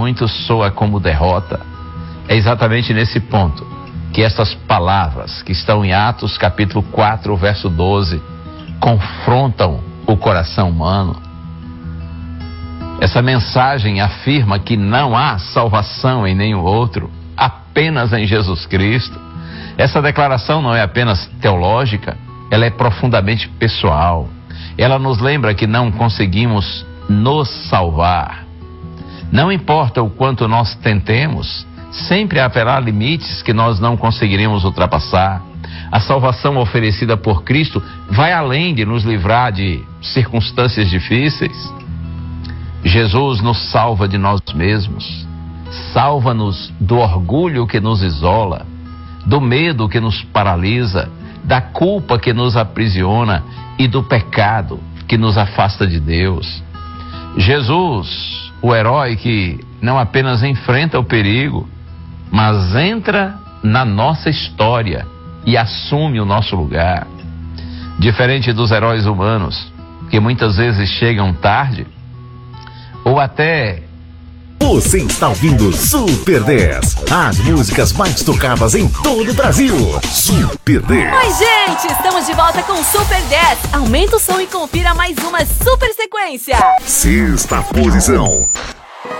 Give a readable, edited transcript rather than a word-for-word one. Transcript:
muitos soa como derrota. É exatamente nesse ponto que essas palavras que estão em Atos capítulo 4, verso 12, confrontam o coração humano. Essa mensagem afirma que não há salvação em nenhum outro, apenas em Jesus Cristo. Essa declaração não é apenas teológica, ela é profundamente pessoal. Ela nos lembra que não conseguimos nos salvar. Não importa o quanto nós tentemos, sempre haverá limites que nós não conseguiremos ultrapassar. A salvação oferecida por Cristo vai além de nos livrar de circunstâncias difíceis. Jesus nos salva de nós mesmos, salva-nos do orgulho que nos isola, do medo que nos paralisa, da culpa que nos aprisiona e do pecado que nos afasta de Deus. Jesus, o herói que não apenas enfrenta o perigo, mas entra na nossa história e assume o nosso lugar. Diferente dos heróis humanos, que muitas vezes chegam tarde, ou até... Você está ouvindo Super 10, as músicas mais tocadas em todo o Brasil. Super 10. Oi, gente, estamos de volta com Super 10. Aumenta o som e confira mais uma super sequência. Sexta posição.